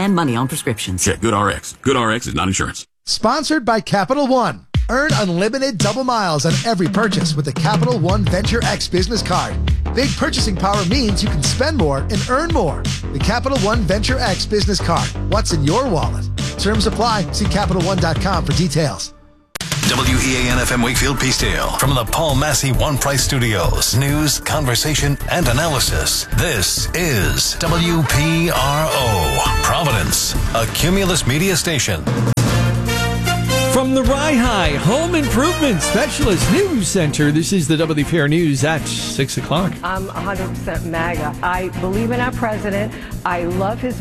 and money on prescriptions. Check GoodRx. GoodRx is not insurance. Sponsored by Capital One. Earn unlimited double miles on every purchase with the Capital One Venture X business card. Big purchasing power means you can spend more and earn more. The Capital One Venture X business card. What's in your wallet? Terms apply. See CapitalOne.com for details. WEAN-FM Wakefield Peacedale. From the Paul Massey One Price Studios. News, conversation, and analysis. This is WPRO. Providence, a Cumulus media station. From the Rye Home Improvement Specialist News Center, this is the WPR News at 6 o'clock. I'm 100% MAGA. I believe in our president. I love his,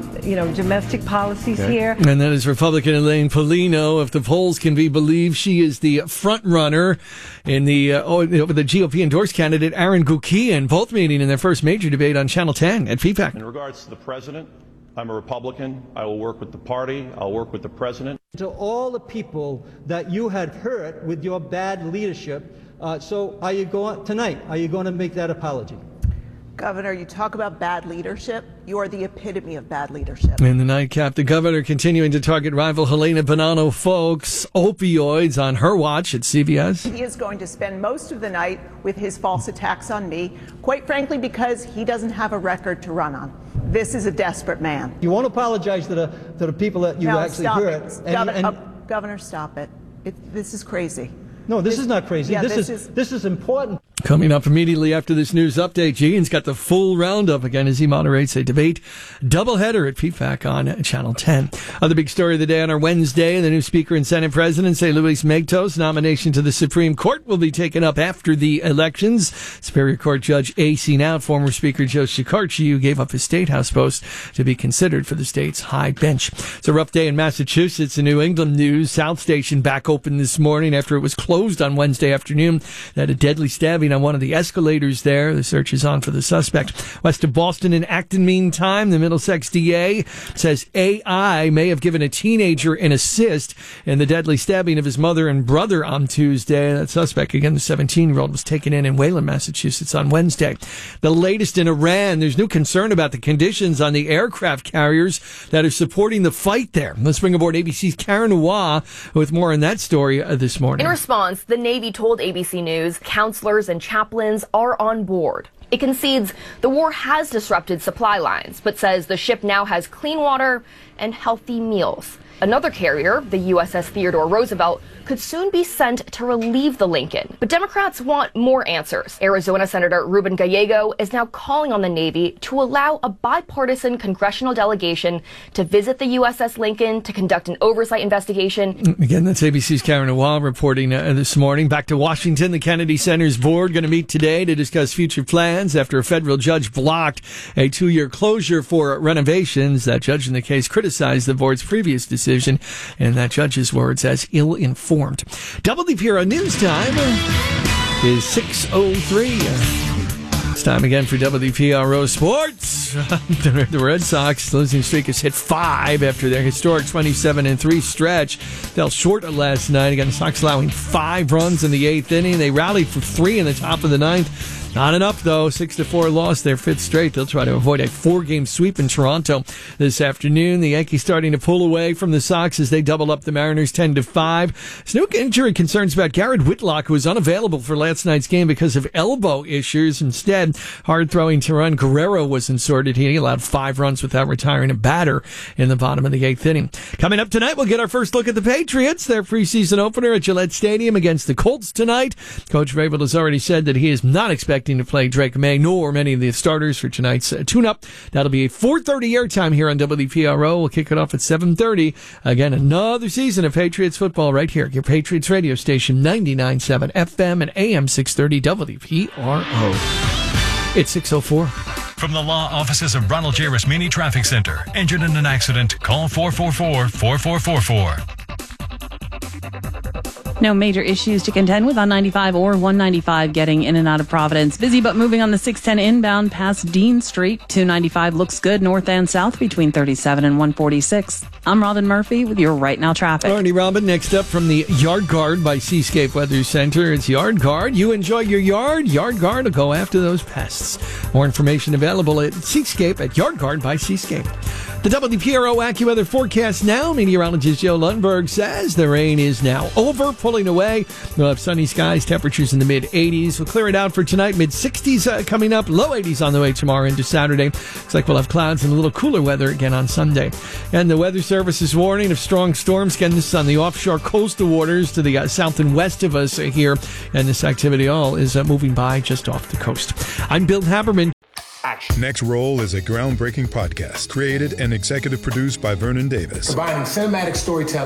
domestic policies here. And that is Republican Elaine Paulino. If the polls can be believed, she is the front runner in the GOP endorsed candidate Aaron Gukian, both meeting in their first major debate on Channel 10 at PPAC. In regards to the president, I'm a Republican. I will work with the party. I'll work with the president. To all the people that you had hurt with your bad leadership, so are you going to make that apology? Governor, you talk about bad leadership. You are the epitome of bad leadership. In the nightcap, the governor continuing to target rival Helena Bonanno Folks, opioids on her watch at CVS. He is going to spend most of the night with his false attacks on me, quite frankly, because he doesn't have a record to run on. This is a desperate man. You won't apologize to the people that you actually hurt. Governor, stop it. This is crazy. No, this is not crazy. Yeah, this is important. Coming up immediately after this news update, Gene's got the full roundup again as he moderates a debate doubleheader at PFAC on Channel 10. Other big story of the day on our Wednesday, the new Speaker and Senate President, St. Luis Megtos' nomination to the Supreme Court will be taken up after the elections. Superior Court Judge A.C. Now, former Speaker Joe Shekarchi, who gave up his State House post to be considered for the state's high bench. It's a rough day in Massachusetts. The New England News South Station back open this morning after it was closed on Wednesday afternoon. They had a deadly stabbing on one of the escalators there. The search is on for the suspect. West of Boston and Acton, meantime, the Middlesex DA says AI may have given a teenager an assist in the deadly stabbing of his mother and brother on Tuesday. That suspect, again, the 17-year-old, was taken in Wayland, Massachusetts on Wednesday. The latest in Iran, there's new concern about the conditions on the aircraft carriers that are supporting the fight there. Let's bring aboard ABC's Karen Noir with more on that story this morning. In response, the Navy told ABC News counselors and chaplains are on board. It concedes the war has disrupted supply lines, but says the ship now has clean water and healthy meals. Another carrier, the USS Theodore Roosevelt, could soon be sent to relieve the Lincoln. But Democrats want more answers. Arizona Senator Ruben Gallego is now calling on the Navy to allow a bipartisan congressional delegation to visit the USS Lincoln to conduct an oversight investigation. Again, that's ABC's Karen Noir reporting this morning. Back to Washington, the Kennedy Center's board going to meet today to discuss future plans after a federal judge blocked a 2-year closure for renovations. That judge in the case criticized the board's previous decision, and that judge's words as ill-informed. WPRO News Time is 6:03. It's time again for WPRO Sports. The Red Sox losing streak has hit 5 after their historic 27-3 stretch. Fell short of last night. Again, the Sox allowing 5 runs in the 8th inning. They rallied for 3 in the top of the 9th. Not enough, though. 6-4 loss, their 5th straight. They'll try to avoid a 4-game sweep in Toronto this afternoon. The Yankees starting to pull away from the Sox as they double up the Mariners 10-5. There's no injury concerns about Garrett Whitlock, who was unavailable for last night's game because of elbow issues. Instead, hard-throwing Teran Guerrero was inserted. He allowed 5 runs without retiring a batter in the bottom of the 8th inning. Coming up tonight, we'll get our first look at the Patriots. Their preseason opener at Gillette Stadium against the Colts tonight. Coach Vrabel has already said that he is not expecting to play Drake May nor many of the starters for tonight's tune-up. That'll be a 4:30 airtime here on WPRO. We'll kick it off at 7:30. Again, another season of Patriots football right here at your Patriots radio station, 99.7 FM and AM 630 WPRO. It's 6:04. From the law offices of Ronald J. Rasmini Traffic Center. Injured in an accident? Call 444-4444. No major issues to contend with on 95 or 195 getting in and out of Providence. Busy but moving on the 610 inbound past Dean Street. 295 looks good north and south between 37 and 146. I'm Robin Murphy with your Right Now traffic. Alrighty, Robin. Next up from the Yard Guard by Seascape Weather Center. It's Yard Guard. You enjoy your yard. Yard Guard will go after those pests. More information available at Seascape at Yard Guard by Seascape. The WPRO AccuWeather forecast now. Meteorologist Joe Lundberg says the rain is now over, pulling away. We'll have sunny skies, temperatures in the mid-80s. We'll clear it out for tonight, mid-60s coming up, low 80s on the way tomorrow into Saturday. Looks like we'll have clouds and a little cooler weather again on Sunday. And the Weather Service is warning of strong storms. Again, this is on the offshore coastal waters to the south and west of us here. And this activity all is moving by just off the coast. I'm Bill Haberman. Next Roll is a groundbreaking podcast created and executive produced by Vernon Davis. Combining cinematic storytelling